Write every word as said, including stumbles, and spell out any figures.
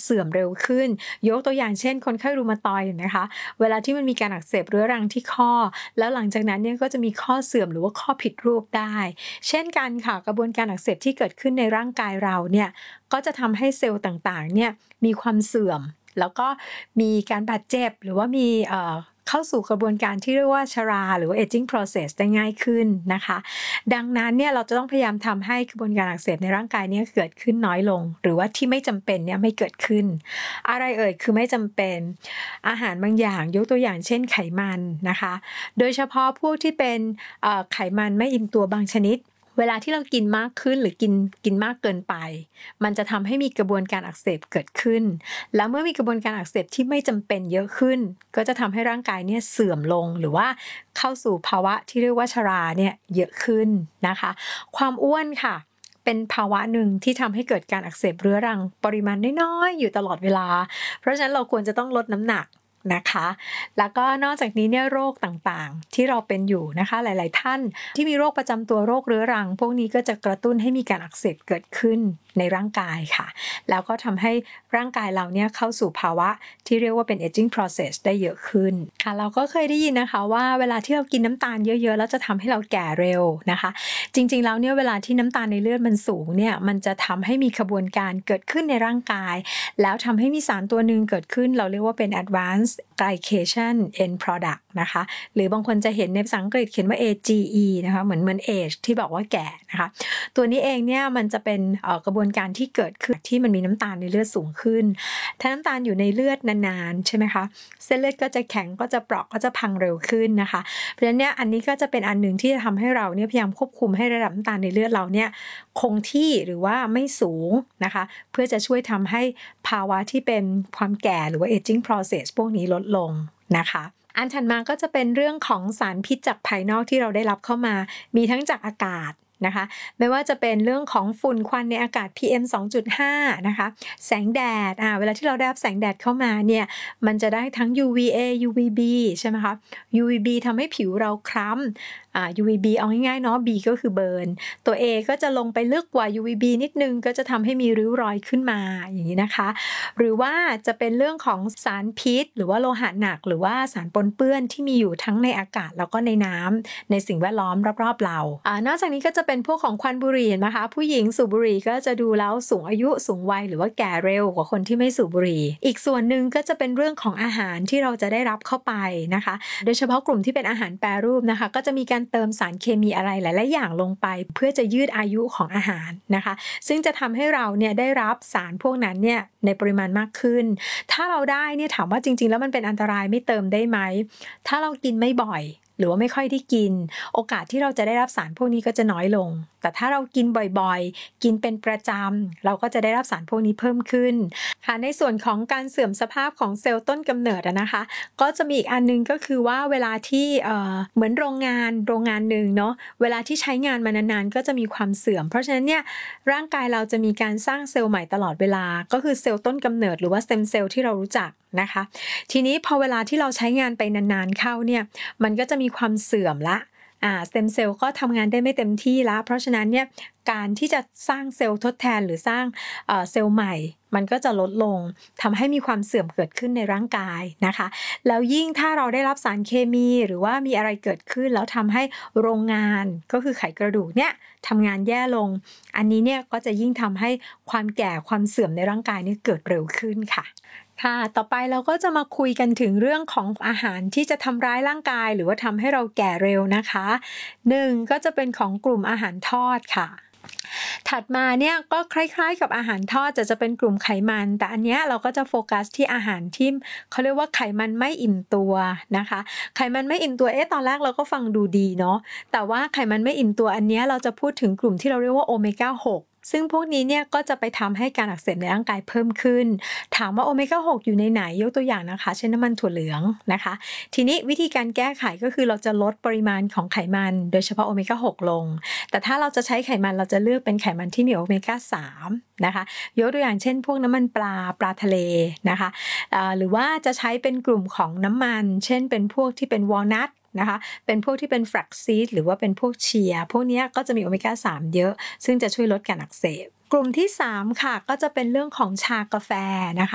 เสื่อมเร็วขึ้นยกตัวอย่างเช่นคนไข้รูมาตอยด์นะคะเวลาที่มันมีการอักเสบเรื้อรังที่ข้อแล้วหลังจากนั้นเนี่ยก็จะมีข้อเสื่อมหรือว่าข้อผิดรูปได้เช่นกันค่ะกระบวนการอักเสบที่เกิดขึ้นในร่างกายเราเนี่ยก็จะทำให้เซลล์ต่างๆเนี่ยมีความเสื่อมแล้วก็มีการบาดเจ็บหรือว่ามีเอ่อเข้าสู่กระบวนการที่เรียกว่าชราหรือว่า aging process ได้ง่ายขึ้นนะคะดังนั้นเนี่ยเราจะต้องพยายามทำให้กระบวนการอักเสบในร่างกายนี้เกิดขึ้นน้อยลงหรือว่าที่ไม่จำเป็นเนี่ยไม่เกิดขึ้นอะไรเอ่ยคือไม่จำเป็นอาหารบางอย่างยกตัวอย่างเช่นไขมันนะคะโดยเฉพาะพวกที่เป็นไขมันไม่อิ่มตัวบางชนิดเวลาที่เรากินมากขึ้นหรือกินกินมากเกินไปมันจะทำให้มีกระบวนการอักเสบเกิดขึ้นแล้วเมื่อมีกระบวนการอักเสบที่ไม่จำเป็นเยอะขึ้นก็จะทำให้ร่างกายเนี่ยเสื่อมลงหรือว่าเข้าสู่ภาวะที่เรียกว่าชราเนี่ยเยอะขึ้นนะคะความอ้วนค่ะเป็นภาวะหนึ่งที่ทำให้เกิดการอักเสบเรื้อรังปริมาณน้อยๆอยู่ตลอดเวลาเพราะฉะนั้นเราควรจะต้องลดน้ำหนักนะคะแล้วก็นอกจากนี้เนี่ยโรคต่างๆที่เราเป็นอยู่นะคะหลายๆท่านที่มีโรคประจำตัวโรคเรื้อรังพวกนี้ก็จะกระตุ้นให้มีการอักเสบเกิดขึ้นในร่างกายค่ะแล้วก็ทำให้ร่างกายเราเนี่ยเข้าสู่ภาวะที่เรียกว่าเป็น aging process ได้เยอะขึ้นค่ะเราก็เคยได้ยินนะคะว่าเวลาที่เรากินน้ำตาลเยอะๆแล้วจะทำให้เราแก่เร็วนะคะจริงๆแล้วเนี่ยเวลาที่น้ำตาลในเลือดมันสูงเนี่ยมันจะทำให้มีขบวนการเกิดขึ้นในร่างกายแล้วทำให้มีสารตัวหนึ่งเกิดขึ้นเราเรียกว่าเป็น advanced glycation end product นะคะหรือบางคนจะเห็นในภาษาอังกฤษเขียนว่า เอ จี อี นะคะเหมือนเหมือน age ที่บอกว่าแก่นะคะตัวนี้เองเนี่ยมันจะเป็นกระบวนการที่เกิดขึ้นที่มันมีน้ำตาลในเลือดสูงขึ้นถ้าน้ำตาลอยู่ในเลือดนานๆใช่ไหมคะเส้นเลือดก็จะแข็งก็จะเปราะก็จะพังเร็วขึ้นนะคะเพราะฉะนั้นเนี่ยอันนี้ก็จะเป็นอันหนึ่งที่จะทำให้เราเนี่ยพยายามควบคุมให้ระดับน้ำตาลในเลือดเราเนี่ยคงที่หรือว่าไม่สูงนะคะเพื่อจะช่วยทำให้ภาวะที่เป็นความแก่หรือว่า aging process พวกนี้ลดลงนะคะอันถัดมาก็จะเป็นเรื่องของสารพิษจากภายนอกที่เราได้รับเข้ามามีทั้งจากอากาศนะคะไม่ว่าจะเป็นเรื่องของฝุ่นควันในอากาศ พี เอ็ม สองจุดห้า นะคะแสงแดดอ่าเวลาที่เราได้รับแสงแดดเข้ามาเนี่ยมันจะได้ทั้ง ยู วี เอ ยู วี บี ใช่ไหมคะ ยู วี บี ทำให้ผิวเราคล้ำอ่า ยู วี บี เอาง่ายๆเนาะ B ก็คือเบิร์นตัว A ก็จะลงไปลึกกว่า ยู วี บี นิดนึงก็จะทำให้มีริ้วรอยขึ้นมาอย่างนี้นะคะหรือว่าจะเป็นเรื่องของสารพิษหรือว่าโลหะหนักหรือว่าสารปนเปื้อนที่มีอยู่ทั้งในอากาศแล้วก็ในน้ำในสิ่งแวดล้อมรอบๆเราอ่านอกจากนี้ก็จะเป็นพวกของควันบุหรี่นะคะผู้หญิงสูบบุหรี่ก็จะดูแล้วสูงอายุสูงวัยหรือว่าแก่เร็วกว่าคนที่ไม่สูบบุหรี่อีกส่วนหนึ่งก็จะเป็นเรื่องของอาหารที่เราจะได้รับเข้าไปนะคะโดยเฉพาะกลุ่มที่เป็นอาหารแปรรูปนะคะก็จะมีการเติมสารเคมีอะไรหลายๆอย่างลงไปเพื่อจะยืดอายุของอาหารนะคะซึ่งจะทำให้เราเนี่ยได้รับสารพวกนั้นเนี่ยในปริมาณมากขึ้นถ้าเราได้เนี่ยถามว่าจริงๆแล้วมันเป็นอันตรายไม่เติมได้ไหมถ้าเรากินไม่บ่อยหรือว่าไม่ค่อยได้กินโอกาสที่เราจะได้รับสารพวกนี้ก็จะน้อยลงแต่ถ้าเรากินบ่อยๆกินเป็นประจำเราก็จะได้รับสารพวกนี้เพิ่มขึ้นค่ะในส่วนของการเสื่อมสภาพของเซลล์ต้นกำเนิดนะคะก็จะมีอีกอันนึงก็คือว่าเวลาที่เอ่อเหมือนโรงงานโรงงานหนึ่งเนาะเวลาที่ใช้งานมานานๆก็จะมีความเสื่อมเพราะฉะนั้นเนี่ยร่างกายเราจะมีการสร้างเซลล์ใหม่ตลอดเวลาก็คือเซลล์ต้นกำเนิดหรือว่าสเต็มเซลล์ที่เรารู้จักนะคะทีนี้พอเวลาที่เราใช้งานไปนานๆเข้าเนี่ยมันก็จะมีความเสื่อมละอ่าสเต็มเซลล์ก็ทำงานได้ไม่เต็มที่แล้วเพราะฉะนั้นเนี่ยการที่จะสร้างเซลล์ทดแทนหรือสร้างเอ่อเซลล์ใหม่มันก็จะลดลงทำให้มีความเสื่อมเกิดขึ้นในร่างกายนะคะแล้วยิ่งถ้าเราได้รับสารเคมีหรือว่ามีอะไรเกิดขึ้นแล้วทำให้โรงงานก็คือไขกระดูกเนี่ยทำงานแย่ลงอันนี้เนี่ยก็จะยิ่งทำให้ความแก่ความเสื่อมในร่างกายนี่เกิดเร็วขึ้นค่ะค่ะต่อไปเราก็จะมาคุยกันถึงเรื่องของอาหารที่จะทำร้ายร่างกายหรือว่าทำให้เราแก่เร็วนะคะหนึ่งก็จะเป็นของกลุ่มอาหารทอดค่ะถัดมาเนี่ยก็คล้ายๆกับอาหารทอดจะจะเป็นกลุ่มไขมันแต่อันเนี้ยเราก็จะโฟกัสที่อาหารที่เขาเรียกว่าไขมันไม่อิ่มตัวนะคะไขมันไม่อิ่มตัวเอ๊ะตอนแรกเราก็ฟังดูดีเนาะแต่ว่าไขมันไม่อิ่มตัวอันเนี้ยเราจะพูดถึงกลุ่มที่เราเรียกว่าโอเมก้าหกซึ่งพวกนี้เนี่ยก็จะไปทำให้การอักเสบในร่างกายเพิ่มขึ้นถามว่าโอเมก้าหกอยู่ในไหนยกตัวอย่างนะคะเช่นน้ำมันถั่วเหลืองนะคะทีนี้วิธีการแก้ไขก็คือเราจะลดปริมาณของไขมันโดยเฉพาะโอเมก้าหกลงแต่ถ้าเราจะใช้ไขมันเราจะเลือกเป็นไขมันที่มีโอเมก้าสามนะคะยกตัวอย่างเช่นพวกน้ำมันปลาปลาทะเลนะคะหรือว่าจะใช้เป็นกลุ่มของน้ำมันเช่นเป็นพวกที่เป็นวอลนัทนะคะเป็นพวกที่เป็นแฟลกซีดหรือว่าเป็นพวกเชียร์พวกนี้ก็จะมีโอเมก้าสามเยอะซึ่งจะช่วยลดการอักเสบกลุ่มที่สามค่ะก็จะเป็นเรื่องของชากาแฟนะคะ